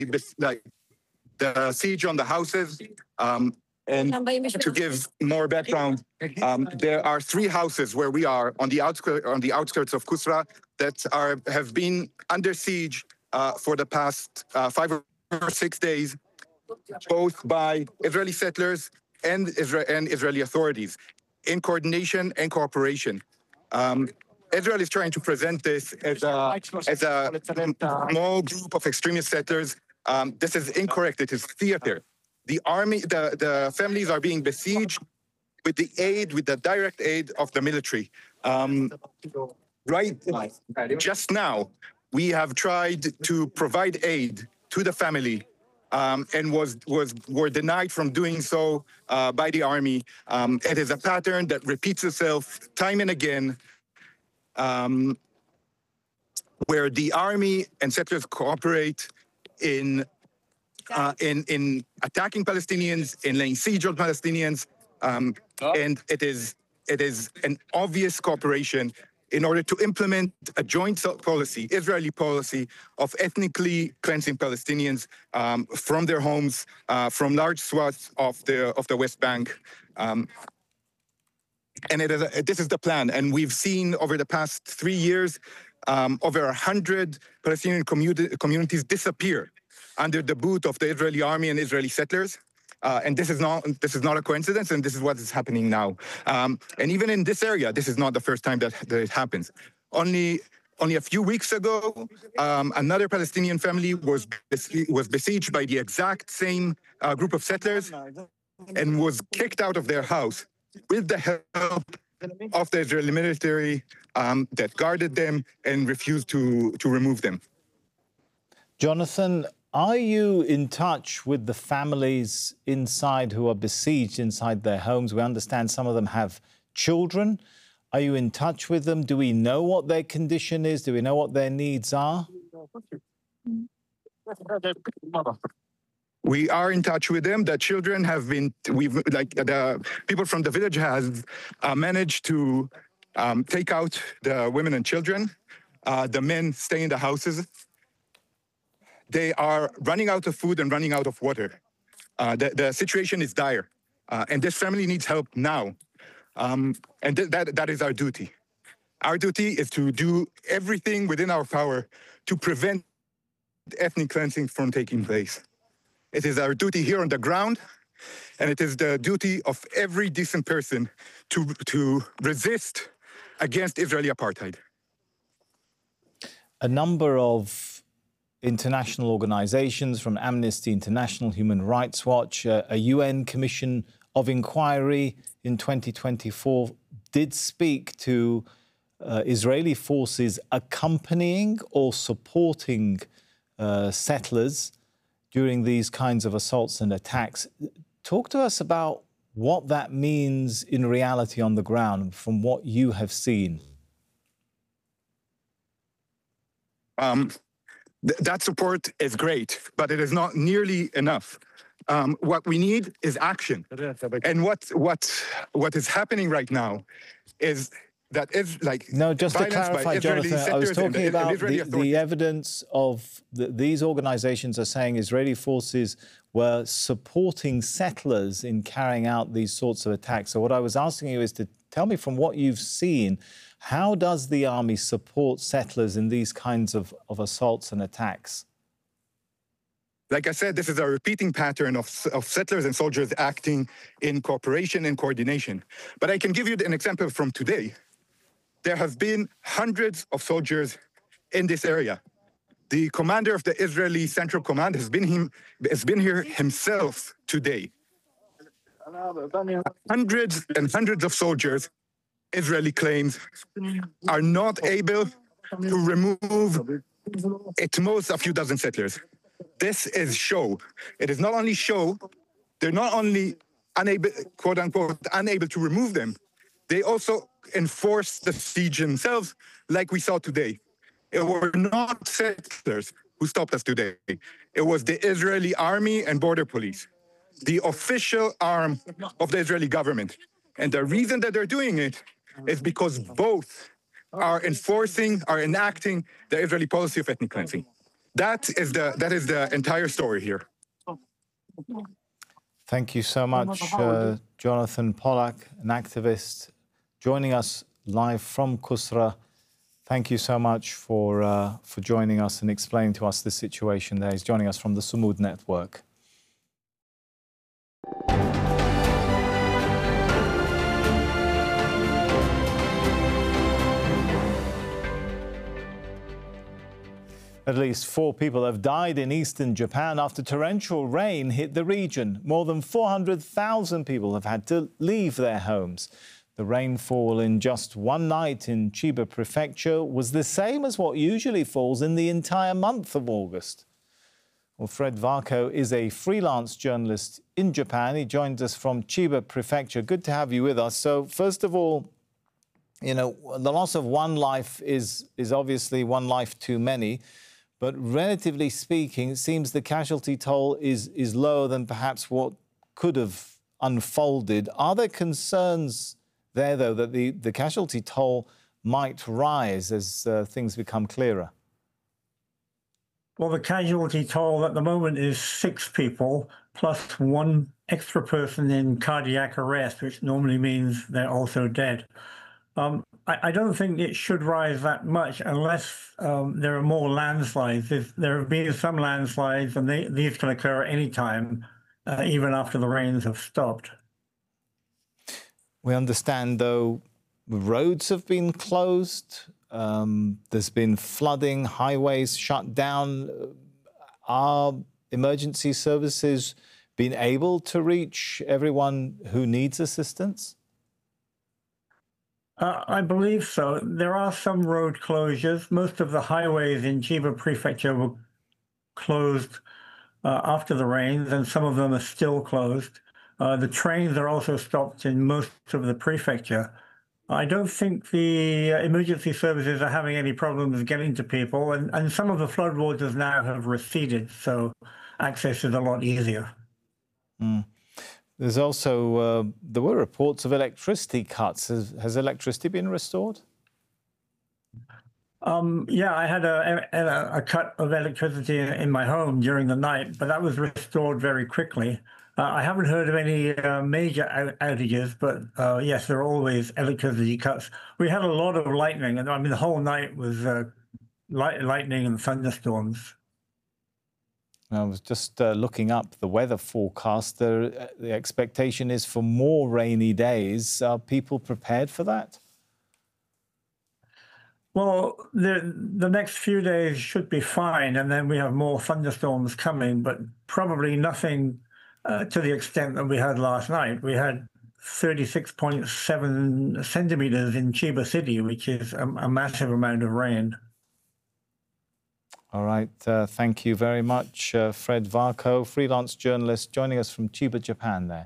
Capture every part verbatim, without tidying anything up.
like the siege on the houses. Um, and to give more background, um, there are three houses where we are on the outskirts on the outskirts of Kusra that are have been under siege uh, for the past uh, five or six days, both by Israeli settlers and, Isra and Israeli authorities, in coordination and cooperation. Um, Israel is trying to present this as a, as a small group of extremist settlers. Um, this is incorrect. It is theater. The army, the, the families are being besieged with the aid, with the direct aid of the military. Um, right, just now, we have tried to provide aid to the family um, and was, was, were denied from doing so uh, by the army. Um, it is a pattern that repeats itself time and again, um, where the army and settlers cooperate in Uh, in, in attacking Palestinians, in laying siege on Palestinians, um, oh. and it is it is an obvious cooperation in order to implement a joint policy, Israeli policy, of ethnically cleansing Palestinians um, from their homes, uh, from large swaths of the of the West Bank. Um, and it is a, this is the plan. And we've seen over the past three years um, over a hundred Palestinian community, communities disappear under the boot of the Israeli army and Israeli settlers. Uh, and this is not this is not a coincidence, and this is what is happening now. Um, and even in this area, this is not the first time that, that it happens. Only only a few weeks ago, um, another Palestinian family was was besieged by the exact same uh, group of settlers and was kicked out of their house with the help of the Israeli military um, that guarded them and refused to to remove them. Jonathan, are you in touch with the families inside who are besieged inside their homes? We understand some of them have children. Are you in touch with them? Do we know what their condition is? Do we know what their needs are? We are in touch with them. The children have been, we've like the people from the village has uh, managed to um, take out the women and children. Uh, the men stay in the houses. They are running out of food and running out of water. Uh, the, the situation is dire, uh, and this family needs help now. Um, and th that, that is our duty. Our duty is to do everything within our power to prevent ethnic cleansing from taking place. It is our duty here on the ground, and it is the duty of every decent person to, to resist against Israeli apartheid. A number of international organisations, from Amnesty International, Human Rights Watch, uh, a U N Commission of Inquiry in twenty twenty-four did speak to uh, Israeli forces accompanying or supporting uh, settlers during these kinds of assaults and attacks. Talk to us about what that means in reality on the ground from what you have seen. Um, th that support is great, but it is not nearly enough. Um, what we need is action. And what what what is happening right now is that is like no. Just to clarify, Jonathan, I was talking about the, the evidence of the, these organisations are saying Israeli forces were supporting settlers in carrying out these sorts of attacks. So what I was asking you is to tell me, from what you've seen, how does the army support settlers in these kinds of, of assaults and attacks? Like I said, this is a repeating pattern of, of settlers and soldiers acting in cooperation and coordination. But I can give you an example from today. There have been hundreds of soldiers in this area. The commander of the Israeli Central Command has been, him, has been here himself today. Hundreds and hundreds of soldiers, Israeli claims, are not able to remove at most a few dozen settlers. This is show. It is not only show, they're not only unable, quote unquote, unable to remove them, they also enforce the siege themselves, like we saw today. It were not settlers who stopped us today. It was the Israeli army and border police, the official arm of the Israeli government. And the reason that they're doing it is because both are enforcing, are enacting the Israeli policy of ethnic cleansing. that is the that is the entire story here. Thank you so much, uh, Jonathan Pollack, an activist, joining us live from Kusra. Thank you so much for uh, for joining us and explaining to us the situation there. He's joining us from the Sumud Network. At least four people have died in eastern Japan after torrential rain hit the region. More than four hundred thousand people have had to leave their homes. The rainfall in just one night in Chiba Prefecture was the same as what usually falls in the entire month of August. Well, Fred Varco is a freelance journalist in Japan. He joins us from Chiba Prefecture. Good to have you with us. So, first of all, you know, the loss of one life is, is obviously one life too many. But relatively speaking, it seems the casualty toll is, is lower than perhaps what could have unfolded. Are there concerns there, though, that the, the casualty toll might rise as uh, things become clearer? Well, the casualty toll at the moment is six people, plus one extra person in cardiac arrest, which normally means they're also dead. Um, I, I don't think it should rise that much unless um, there are more landslides. If there have been some landslides, and they, these can occur at any time, uh, even after the rains have stopped. We understand, though, roads have been closed. Um, there's been flooding, highways shut down. Are emergency services being able to reach everyone who needs assistance? Uh, I believe so. There are some road closures. Most of the highways in Chiba Prefecture were closed uh, after the rains, and some of them are still closed. Uh, the trains are also stopped in most of the prefecture. I don't think the uh, emergency services are having any problems getting to people, and, and some of the floodwaters now have receded, so access is a lot easier. Mm. There's also, uh, there were reports of electricity cuts. Has, has electricity been restored? Um, yeah, I had a, a, a cut of electricity in my home during the night, but that was restored very quickly. Uh, I haven't heard of any uh, major out outages, but uh, yes, there are always electricity cuts. We had a lot of lightning, and I mean, the whole night was uh, light, lightning and thunderstorms. I was just uh, looking up the weather forecast. The, the expectation is for more rainy days. Are people prepared for that? Well, the, the next few days should be fine, and then we have more thunderstorms coming, but probably nothing uh, to the extent that we had last night. We had thirty-six point seven centimeters in Chiba City, which is a, a massive amount of rain. All right. Uh, thank you very much, uh, Fred Varco, freelance journalist, joining us from Chiba, Japan there.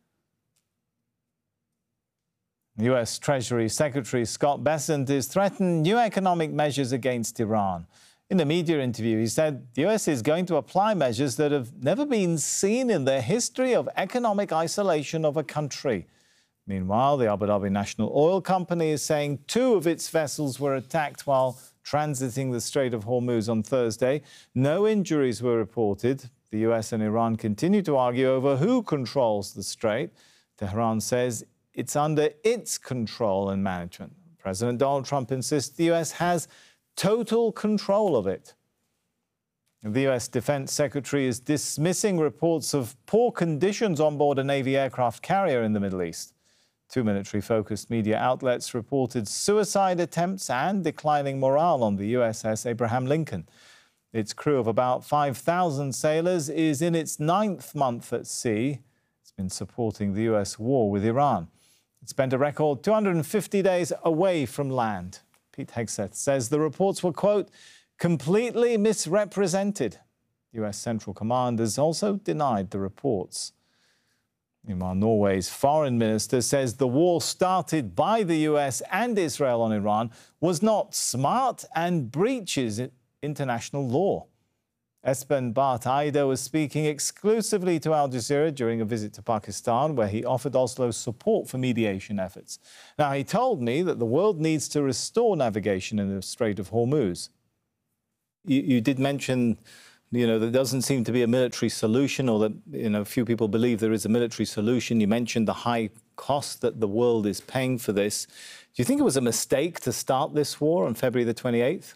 U S Treasury Secretary Scott Bessent has threatened new economic measures against Iran. In a media interview, he said the U S is going to apply measures that have never been seen in the history of economic isolation of a country. Meanwhile, the Abu Dhabi National Oil Company is saying two of its vessels were attacked while transiting the Strait of Hormuz on Thursday. No injuries were reported. The U S and Iran continue to argue over who controls the strait. Tehran says it's under its control and management. President Donald Trump insists the U S has total control of it. The U S Defense Secretary is dismissing reports of poor conditions on board a Navy aircraft carrier in the Middle East. Two military-focused media outlets reported suicide attempts and declining morale on the U S S Abraham Lincoln. Its crew of about five thousand sailors is in its ninth month at sea. It's been supporting the U S war with Iran. It spent a record two hundred fifty days away from land. Pete Hegseth says the reports were, quote, completely misrepresented. U S Central Command has also denied the reports. Meanwhile, Norway's foreign minister says the war started by the U S and Israel on Iran was not smart and breaches international law. Espen Barth Eide was speaking exclusively to Al Jazeera during a visit to Pakistan, where he offered Oslo's support for mediation efforts. Now, he told me that the world needs to restore navigation in the Strait of Hormuz. You, you did mention, you know, there doesn't seem to be a military solution, or that, you know, few people believe there is a military solution. You mentioned the high cost that the world is paying for this. Do you think it was a mistake to start this war on February the twenty-eighth?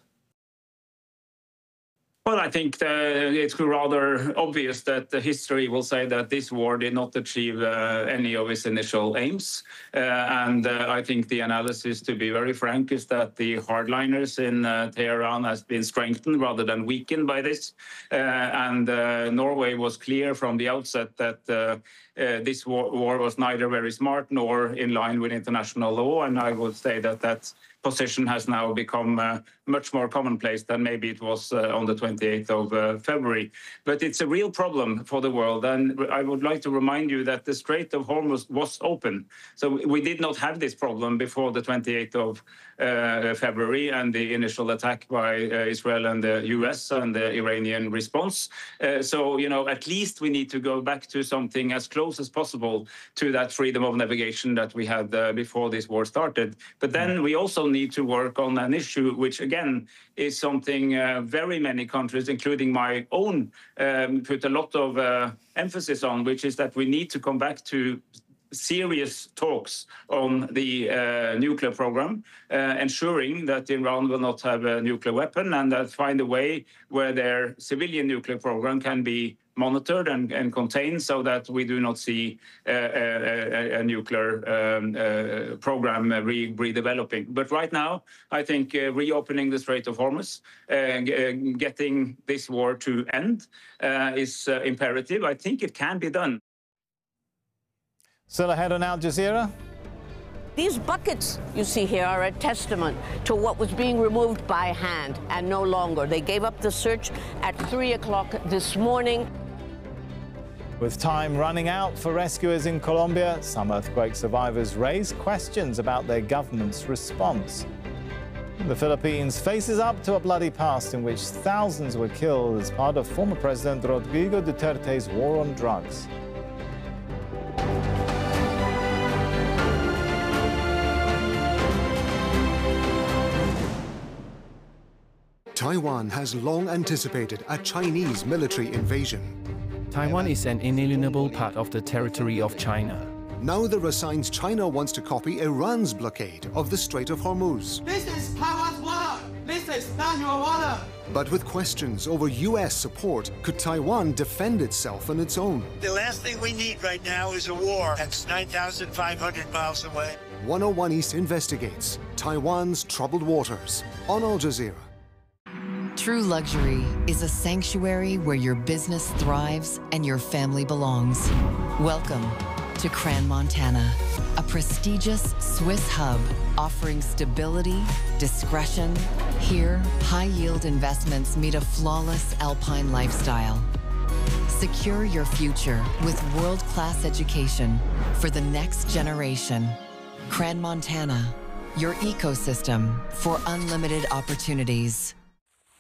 Well, I think uh, it's rather obvious that the history will say that this war did not achieve uh, any of its initial aims. Uh, and uh, I think the analysis, to be very frank, is that the hardliners in uh, Tehran has been strengthened rather than weakened by this. Uh, and uh, Norway was clear from the outset that uh, uh, this war, war was neither very smart nor in line with international law. And I would say that that position has now become uh, much more commonplace than maybe it was uh, on the twenty-eighth of uh, February. But it's a real problem for the world. And I would like to remind you that the Strait of Hormuz was open. So we did not have this problem before the twenty-eighth of uh, February and the initial attack by uh, Israel and the U S and the Iranian response. Uh, so, you know, at least we need to go back to something as close as possible to that freedom of navigation that we had uh, before this war started. But then we also need to work on an issue which, again, is something uh, very many countries, including my own, um, put a lot of uh, emphasis on, which is that we need to come back to serious talks on the uh, nuclear program, uh, ensuring that Iran will not have a nuclear weapon, and that find a way where their civilian nuclear program can be monitored and, and contained, so that we do not see uh, a, a, a nuclear um, uh, program re redeveloping. But right now, I think uh, reopening the Strait of Hormuz, uh, getting this war to end uh, is uh, imperative. I think it can be done. Still ahead on Al Jazeera. These buckets you see here are a testament to what was being removed by hand and no longer. They gave up the search at three o'clock this morning. With time running out for rescuers in Colombia, some earthquake survivors raise questions about their government's response. The Philippines faces up to a bloody past in which thousands were killed as part of former President Rodrigo Duterte's war on drugs. Taiwan has long anticipated a Chinese military invasion. Taiwan is an inalienable part of the territory of China. Now there are signs China wants to copy Iran's blockade of the Strait of Hormuz. This is Taiwan's water! This is not your water! But with questions over U S support, could Taiwan defend itself on its own? The last thing we need right now is a war that's nine thousand five hundred miles away. one oh one East investigates Taiwan's troubled waters on Al Jazeera. True luxury is a sanctuary where your business thrives and your family belongs. Welcome to Crans-Montana, a prestigious Swiss hub offering stability, discretion. Here, high-yield investments meet a flawless alpine lifestyle. Secure your future with world-class education for the next generation. Crans-Montana, your ecosystem for unlimited opportunities.